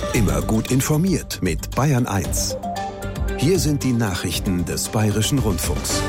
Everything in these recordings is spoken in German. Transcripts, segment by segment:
Immer gut informiert mit Bayern 1. Hier sind die Nachrichten des Bayerischen Rundfunks.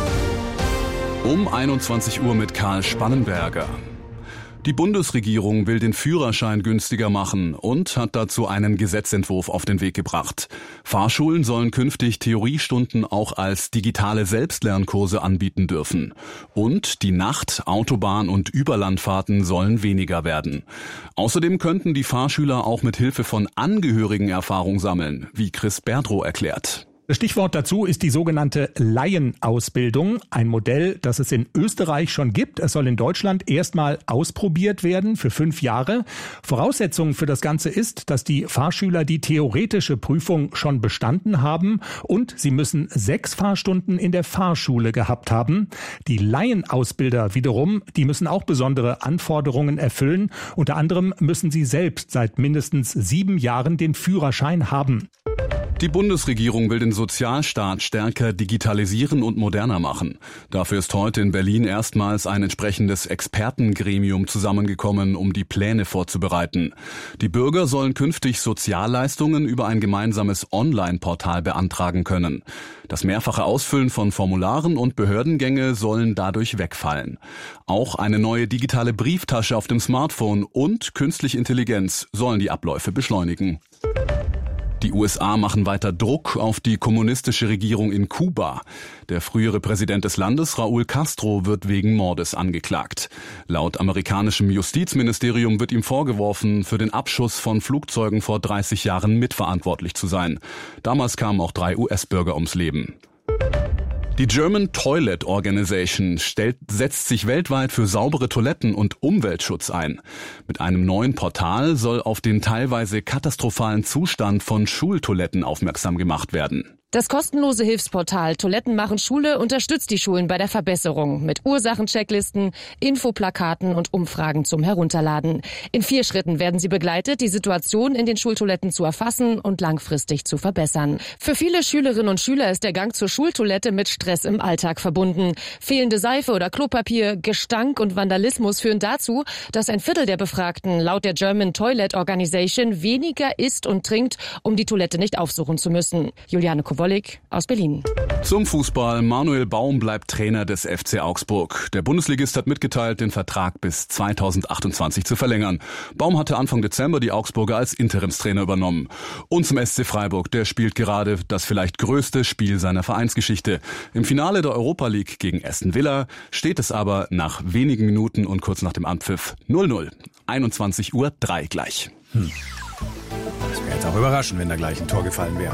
Um 21 Uhr mit Karl Spannenberger. Die Bundesregierung will den Führerschein günstiger machen und hat dazu einen Gesetzentwurf auf den Weg gebracht. Fahrschulen sollen künftig Theoriestunden auch als digitale Selbstlernkurse anbieten dürfen. Und die Nacht-, Autobahn- und Überlandfahrten sollen weniger werden. Außerdem könnten die Fahrschüler auch mit Hilfe von Angehörigen Erfahrung sammeln, wie Chris Berdrow erklärt. Das Stichwort dazu ist die sogenannte Laienausbildung, ein Modell, das es in Österreich schon gibt. Es soll in Deutschland erstmal ausprobiert werden für 5 Jahre. Voraussetzung für das Ganze ist, dass die Fahrschüler die theoretische Prüfung schon bestanden haben und sie müssen 6 Fahrstunden in der Fahrschule gehabt haben. Die Laienausbilder wiederum, die müssen auch besondere Anforderungen erfüllen. Unter anderem müssen sie selbst seit mindestens 7 Jahren den Führerschein haben. Die Bundesregierung will den Sozialstaat stärker digitalisieren und moderner machen. Dafür ist heute in Berlin erstmals ein entsprechendes Expertengremium zusammengekommen, um die Pläne vorzubereiten. Die Bürger sollen künftig Sozialleistungen über ein gemeinsames Online-Portal beantragen können. Das mehrfache Ausfüllen von Formularen und Behördengänge sollen dadurch wegfallen. Auch eine neue digitale Brieftasche auf dem Smartphone und künstliche Intelligenz sollen die Abläufe beschleunigen. Die USA machen weiter Druck auf die kommunistische Regierung in Kuba. Der frühere Präsident des Landes, Raúl Castro, wird wegen Mordes angeklagt. Laut amerikanischem Justizministerium wird ihm vorgeworfen, für den Abschuss von Flugzeugen vor 30 Jahren mitverantwortlich zu sein. Damals kamen auch 3 US-Bürger ums Leben. Die German Toilet Organization setzt sich weltweit für saubere Toiletten und Umweltschutz ein. Mit einem neuen Portal soll auf den teilweise katastrophalen Zustand von Schultoiletten aufmerksam gemacht werden. Das kostenlose Hilfsportal Toiletten machen Schule unterstützt die Schulen bei der Verbesserung mit Ursachenchecklisten, Infoplakaten und Umfragen zum Herunterladen. In 4 Schritten werden sie begleitet, die Situation in den Schultoiletten zu erfassen und langfristig zu verbessern. Für viele Schülerinnen und Schüler ist der Gang zur Schultoilette mit Stress im Alltag verbunden. Fehlende Seife oder Klopapier, Gestank und Vandalismus führen dazu, dass ein Viertel der Befragten laut der German Toilet Organization weniger isst und trinkt, um die Toilette nicht aufsuchen zu müssen. Juliane Kowalik aus Berlin. Zum Fußball. Manuel Baum bleibt Trainer des FC Augsburg. Der Bundesligist hat mitgeteilt, den Vertrag bis 2028 zu verlängern. Baum hatte Anfang Dezember die Augsburger als Interimstrainer übernommen. Und zum SC Freiburg. Der spielt gerade das vielleicht größte Spiel seiner Vereinsgeschichte. Im Finale der Europa League gegen Aston Villa steht es aber nach wenigen Minuten und kurz nach dem Anpfiff 0-0. 21:03 Uhr gleich. Das wäre jetzt auch überraschend, wenn da gleich ein Tor gefallen wäre.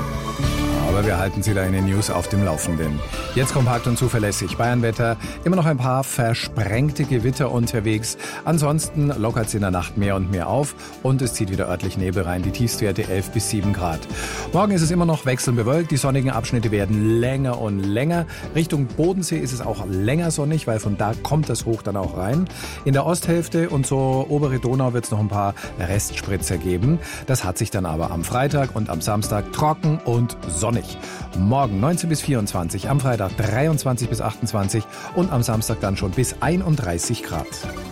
Aber wir halten Sie da in den News auf dem Laufenden. Jetzt kompakt und zuverlässig. Bayernwetter, immer noch ein paar versprengte Gewitter unterwegs. Ansonsten lockert es in der Nacht mehr und mehr auf und es zieht wieder örtlich Nebel rein. Die Tiefstwerte 11 bis 7 Grad. Morgen ist es immer noch wechselnd bewölkt. Die sonnigen Abschnitte werden länger und länger. Richtung Bodensee ist es auch länger sonnig, weil von da kommt das Hoch dann auch rein. In der Osthälfte und so obere Donau wird es noch ein paar Restspritzer geben. Das hat sich dann aber am Freitag und am Samstag trocken und sonnig. Morgen 19 bis 24, am Freitag 23 bis 28 und am Samstag dann schon bis 31 Grad.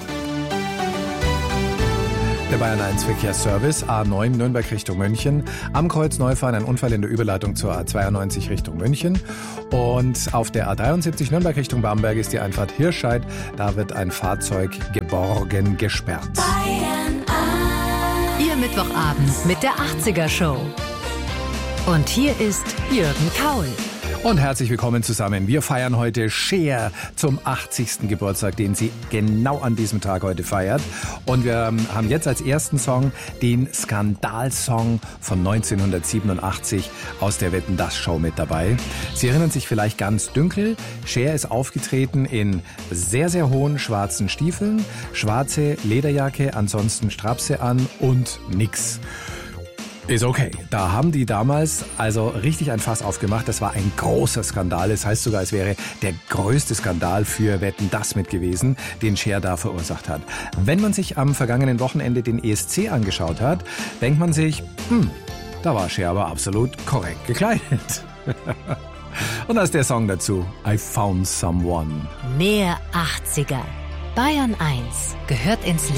Der Bayern 1 Verkehrsservice, A9 Nürnberg Richtung München. Am Kreuz Neufahren ein Unfall in der Überleitung zur A92 Richtung München. Und auf der A73 Nürnberg Richtung Bamberg ist die Einfahrt Hirscheid. Da wird ein Fahrzeug geborgen gesperrt. Bayern 1. Ihr Mittwochabend mit der 80er Show. Und hier ist Jürgen Kaul. Und herzlich willkommen zusammen. Wir feiern heute Cher zum 80. Geburtstag, den sie genau an diesem Tag heute feiert. Und wir haben jetzt als ersten Song den Skandalsong von 1987 aus der Wetten, dass Show mit dabei. Sie erinnern sich vielleicht ganz dunkel. Cher ist aufgetreten in sehr, sehr hohen schwarzen Stiefeln, schwarze Lederjacke, ansonsten Strapse an und nix. Ist okay. Da haben die damals also richtig ein Fass aufgemacht. Das war ein großer Skandal. Das heißt sogar, es wäre der größte Skandal für Wetten, dass mit gewesen, den Cher da verursacht hat. Wenn man sich am vergangenen Wochenende den ESC angeschaut hat, denkt man sich, da war Cher aber absolut korrekt gekleidet. Und da ist der Song dazu. I Found Someone. Mehr 80er. Bayern 1 gehört ins Leben.